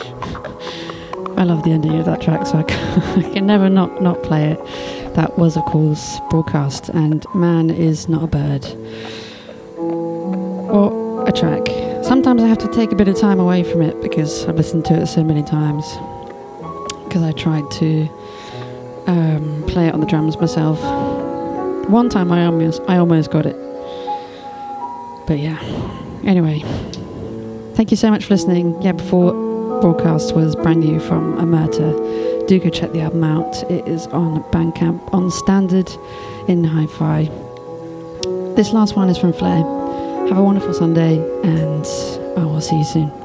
I love the ending of that track, so I can never not play it. That was, of course, Broadcast, and Man Is Not a Bird. What a track. Sometimes I have to take a bit of time away from it because I've listened to it so many times. Because I tried to play it on the drums myself. One time I almost got it. But yeah. Anyway. Thank you so much for listening. Yeah, before Broadcast was brand new from Omerta. Do go check the album out. It is on Bandcamp, on Standard, in Hi-Fi. This last one is from Flair. Have a wonderful Sunday, and I will see you soon.